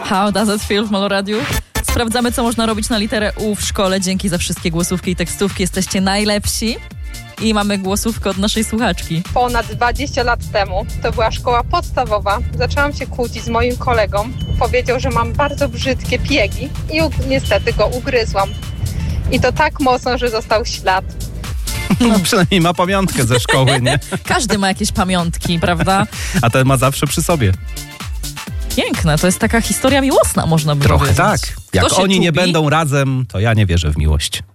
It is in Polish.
How does it feel w Maloradiu? Sprawdzamy, co można robić na literę U w szkole. Dzięki za wszystkie głosówki i tekstówki. Jesteście najlepsi. I mamy głosówkę od naszej słuchaczki. Ponad 20 lat temu, to była szkoła podstawowa, zaczęłam się kłócić z moim kolegą. Powiedział, że mam bardzo brzydkie piegi i niestety go ugryzłam. I to tak mocno, że został ślad. No, przynajmniej ma pamiątkę ze szkoły, nie? Każdy ma jakieś pamiątki, prawda? A ten ma zawsze przy sobie. Piękne, to jest taka historia miłosna, można by Trochę powiedzieć. tak. Jak Kto się oni nie czubi? będą razem, to ja nie wierzę w miłość.